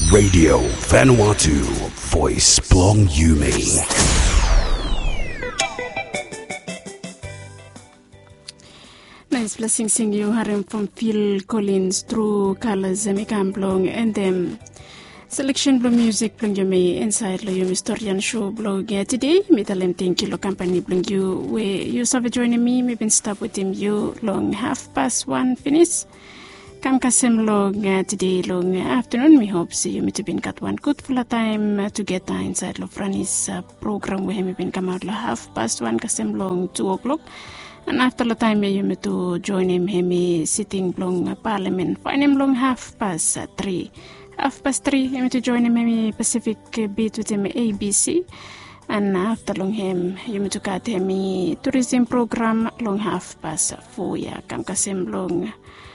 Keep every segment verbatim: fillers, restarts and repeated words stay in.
Radio Vanuatu, Voice Blong Yumi. Nice blessings in you, Harim from Phil Collins through Colors Zemikam Blong and them. Selection blog music blong yumi inside lo yumi historian show blog yeah, today. Me talem thank you lo company blong you where you have joining me. Me been stop with him you long half past one finish. Kam kasem long uh, today long afternoon. Me hope see you me to been got one good full time uh, together inside lo Franny's uh, program where me been come out lo half past one kasem long two o'clock. And after the time you me to join him me sitting long uh, parliament. Find him long half past uh, three. Half past three, I'm to join him in Pacific Beat with him A B C. And after long him, you to cut him tourism program long half past four. Yeah, come kasim long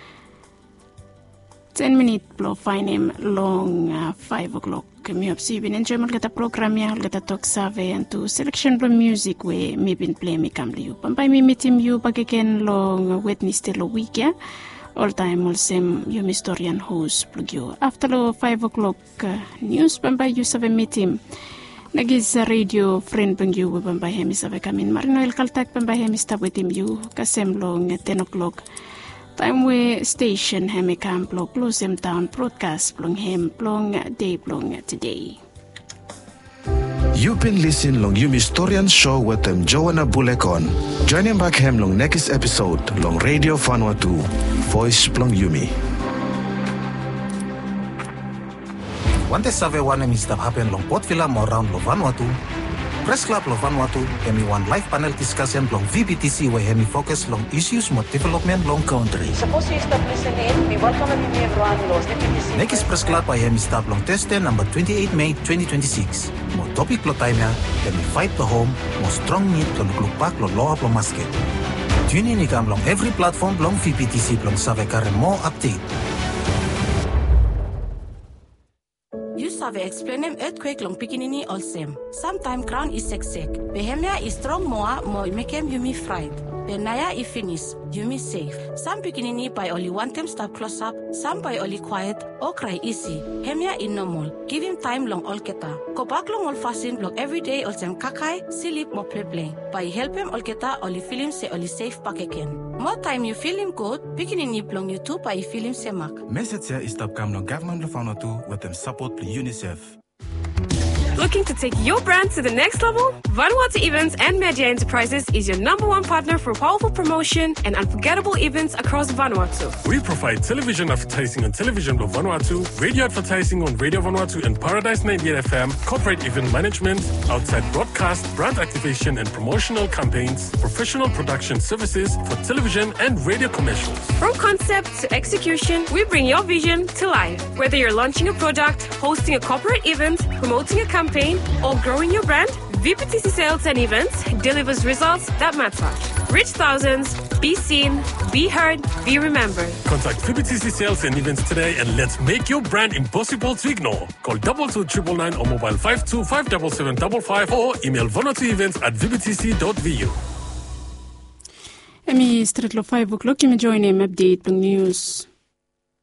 ten minutes blow find him long uh, five o'clock. Me hope see you been enjoy mal gata program ya, gata talk survey and to selection blow music we me been play me come to you. Pampai me meet him you back again long Wednesday lo week ya. All time all same you historian host plug you. After the five o'clock uh, news bamba you save meeting. Nagis radio friend bang you bamba hemi save kamin marino el kaltak bamba hemi stop with him you kasem long at ten o'clock. Time we station hemi camp lo close him down broadcast long him long day long today. You've been listening long Yumi Historian Show with them Joanna Bulekon. Join him back him long next episode long Radio Vanuatu, Voice Blong Yumi. Wante save wane mi stap happen long Port Vila mo around lo Vanuatu. Press Club lo Vanuatu hemi one live panel discussion long V B T C where hemi focus long issues mo development long country. Suppose you stop listening, we welcome everyone lo V B T C. Next Press Club ay hemi stop long teste number twenty-eight May twenty twenty-six. Mo topic lo time ya, hemi fight to home, mo strong need to luklukpak lo loa lo masket. Tune in ikam long every platform long V B T C long save kare mo update. Save explain him earthquake long pikinini all same. Sometime crown is sick sick. Behemia is strong moa mo make him yumi fried. Benaya is finish, yumi safe. Some pikinini by only one time stop close up, some by only quiet or cry easy. Hemia in normal. Give him time long all keta. Ko back long all fasten long every day all same kakai, sleep mo play play. By help him all keta only feel him say only safe pakeken. More time you feel him good, pikinini plong you too by feel him semak. Message here is stop kam long government of Vanuatu with them support the UNICEF. Looking to take your brand to the next level? Vanuatu Events and Media Enterprises is your number one partner for powerful promotion and unforgettable events across Vanuatu. We provide television advertising on Television of Vanuatu, radio advertising on Radio Vanuatu and Paradise ninety-eight F M, corporate event management, outside broadcast, brand activation and promotional campaigns, professional production services for television and radio commercials. From concept to execution, we bring your vision to life. Whether you're launching a product, hosting a corporate event, promoting a campaign, or growing your brand, V P T C Sales and Events delivers results that matter. Reach thousands, be seen, be heard, be remembered. Contact V P T C Sales and Events today and let's make your brand impossible to ignore. Call double two triple nine or mobile five two five seven seven five five or email vanuatuevents at v b t c dot v u. Emi street lo five o'clock you may join him update the news.